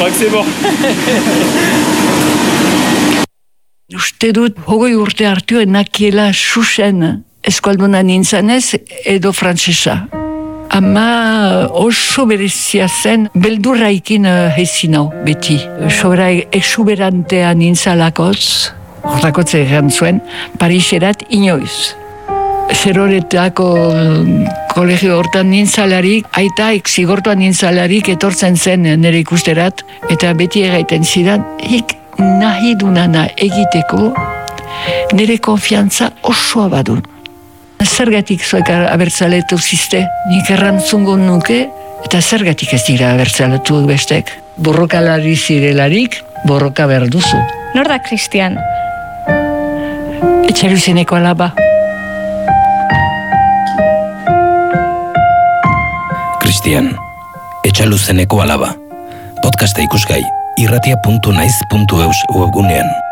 crois que c'est bon. Uste dut, 20 urte hartu enakiela xuxen eskalduna nintzanez edo frantsesa. Ama oso berezia zen, beldurraikin hezinau beti. Sobera exuberantea nintzalakoz, hortakotze egan zuen, Pariserat inoiz. Zeroretako kolegio hortan nintzalarik, aita zigortuan nintzalarik etortzen zen nire ikusterat, eta beti egaiten zidan, nahi dunana egiteko nire konfiantza osoa badun. Zergatik zuek abertzaletu ziste, nik errantzungo nuke, eta zergatik ez dira abertzaletu bestek. Borrokalari zirelarik, borroka behar duzu. Nor da Cristian? Etxeluzeneko alaba. Cristian, Etxaluzeneko alaba. Podcasta ikusgai, irratia.naiz.eus webgunean.